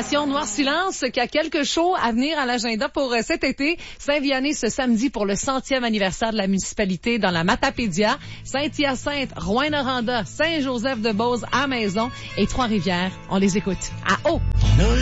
Station Noir Silence qui a quelque chose à venir à l'agenda pour cet été. Saint-Vianney ce samedi pour le 100e anniversaire de la municipalité dans la Matapédia. Saint-Hyacinthe, Rouyn-Noranda, Saint-Joseph-de-Beauce à Maison et Trois-Rivières. On les écoute. À haut!